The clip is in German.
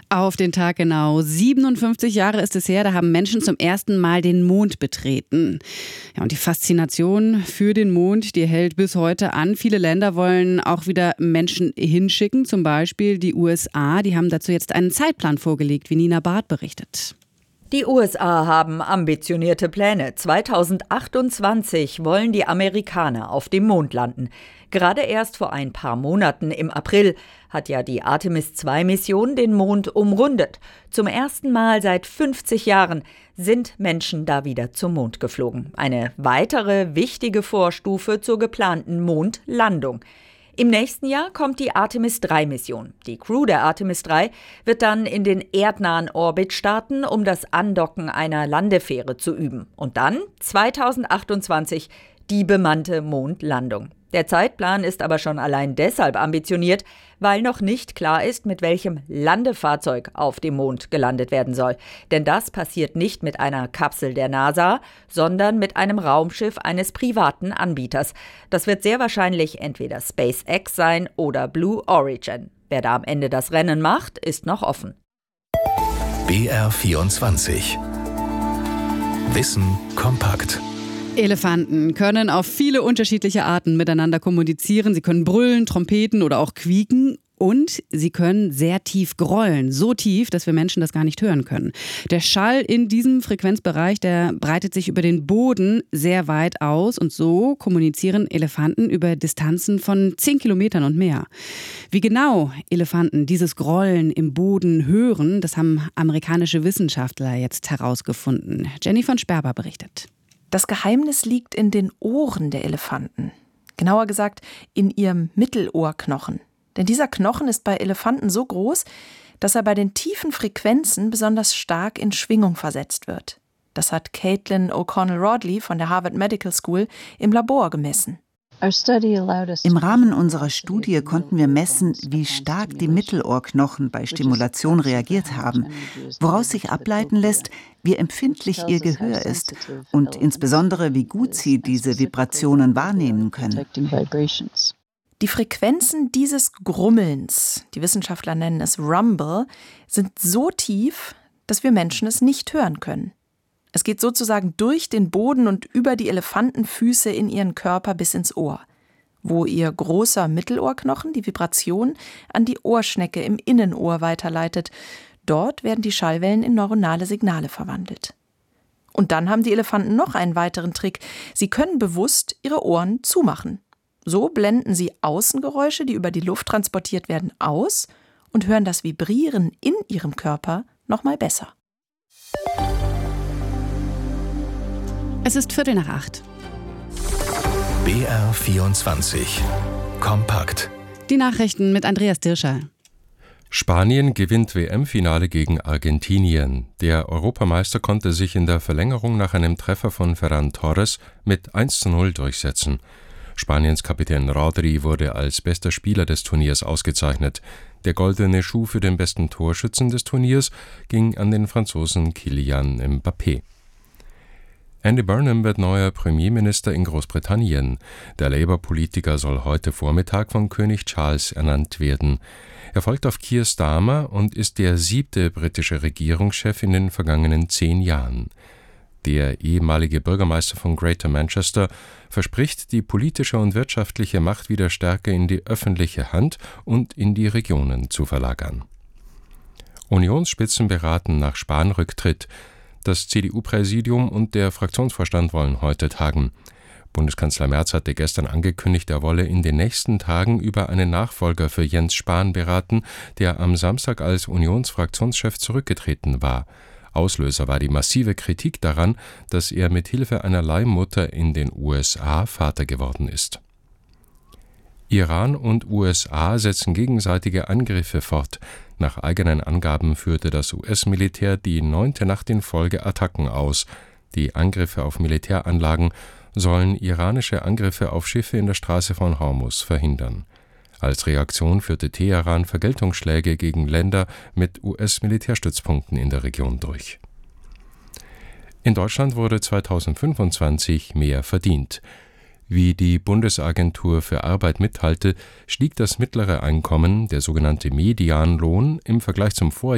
Auf den Tag genau. 57 Jahre ist es her, da haben Menschen zum ersten Mal den Mond betreten. Ja, und die Faszination für den Mond, die hält bis heute an. Viele Länder wollen auch wieder Menschen hinschicken, zum Beispiel die USA. Die haben dazu jetzt einen Zeitplan vorgelegt, wie Nina Barth berichtet. Die USA haben ambitionierte Pläne. 2028 wollen die Amerikaner auf dem Mond landen. Gerade erst vor ein paar Monaten im April hat ja die Artemis-2-Mission den Mond umrundet. Zum ersten Mal seit 50 Jahren sind Menschen da wieder zum Mond geflogen. Eine weitere wichtige Vorstufe zur geplanten Mondlandung. Im nächsten Jahr kommt die Artemis-3-Mission. Die Crew der Artemis 3 wird dann in den erdnahen Orbit starten, um das Andocken einer Landefähre zu üben. Und dann 2028 die bemannte Mondlandung. Der Zeitplan ist aber schon allein deshalb ambitioniert, weil noch nicht klar ist, mit welchem Landefahrzeug auf dem Mond gelandet werden soll. Denn das passiert nicht mit einer Kapsel der NASA, sondern mit einem Raumschiff eines privaten Anbieters. Das wird sehr wahrscheinlich entweder SpaceX sein oder Blue Origin. Wer da am Ende das Rennen macht, ist noch offen. BR24 Wissen kompakt. Elefanten können auf viele unterschiedliche Arten miteinander kommunizieren. Sie können brüllen, trompeten oder auch quieken. Und sie können sehr tief grollen. So tief, dass wir Menschen das gar nicht hören können. Der Schall in diesem Frequenzbereich, der breitet sich über den Boden sehr weit aus. Und so kommunizieren Elefanten über Distanzen von 10 Kilometern und mehr. Wie genau Elefanten dieses Grollen im Boden hören, das haben amerikanische Wissenschaftler jetzt herausgefunden. Jenny von Sperber berichtet. Das Geheimnis liegt in den Ohren der Elefanten. Genauer gesagt in ihrem Mittelohrknochen. Denn dieser Knochen ist bei Elefanten so groß, dass er bei den tiefen Frequenzen besonders stark in Schwingung versetzt wird. Das hat Caitlin O'Connell-Rodley von der Harvard Medical School im Labor gemessen. Im Rahmen unserer Studie konnten wir messen, wie stark die Mittelohrknochen bei Stimulation reagiert haben, woraus sich ableiten lässt, wie empfindlich ihr Gehör ist und insbesondere, wie gut sie diese Vibrationen wahrnehmen können. Die Frequenzen dieses Grummelns, die Wissenschaftler nennen es Rumble, sind so tief, dass wir Menschen es nicht hören können. Es geht sozusagen durch den Boden und über die Elefantenfüße in ihren Körper bis ins Ohr, wo ihr großer Mittelohrknochen die Vibration an die Ohrschnecke im Innenohr weiterleitet. Dort werden die Schallwellen in neuronale Signale verwandelt. Und dann haben die Elefanten noch einen weiteren Trick. Sie können bewusst ihre Ohren zumachen. So blenden sie Außengeräusche, die über die Luft transportiert werden, aus und hören das Vibrieren in ihrem Körper noch mal besser. Es ist 7:45. BR24 kompakt. Die Nachrichten mit Andreas Dirscher. Spanien gewinnt WM-Finale gegen Argentinien. Der Europameister konnte sich in der Verlängerung nach einem Treffer von Ferran Torres mit 1:0 durchsetzen. Spaniens Kapitän Rodri wurde als bester Spieler des Turniers ausgezeichnet. Der goldene Schuh für den besten Torschützen des Turniers ging an den Franzosen Kylian Mbappé. Andy Burnham wird neuer Premierminister in Großbritannien. Der Labour-Politiker soll heute Vormittag von König Charles ernannt werden. Er folgt auf Keir Starmer und ist der 7. britische Regierungschef in den vergangenen 10 Jahren. Der ehemalige Bürgermeister von Greater Manchester verspricht, die politische und wirtschaftliche Macht wieder stärker in die öffentliche Hand und in die Regionen zu verlagern. Unionsspitzen beraten nach Spahn-Rücktritt. Das CDU-Präsidium und der Fraktionsvorstand wollen heute tagen. Bundeskanzler Merz hatte gestern angekündigt, er wolle in den nächsten Tagen über einen Nachfolger für Jens Spahn beraten, der am Samstag als Unionsfraktionschef zurückgetreten war. Auslöser war die massive Kritik daran, dass er mit Hilfe einer Leihmutter in den USA Vater geworden ist. Iran und USA setzen gegenseitige Angriffe fort. Nach eigenen Angaben führte das US-Militär die 9. Nacht in Folge Attacken aus. Die Angriffe auf Militäranlagen sollen iranische Angriffe auf Schiffe in der Straße von Hormuz verhindern. Als Reaktion führte Teheran Vergeltungsschläge gegen Länder mit US-Militärstützpunkten in der Region durch. In Deutschland wurde 2025 mehr verdient. Wie die Bundesagentur für Arbeit mitteilte, stieg das mittlere Einkommen, der sogenannte Medianlohn, im Vergleich zum Vorjahr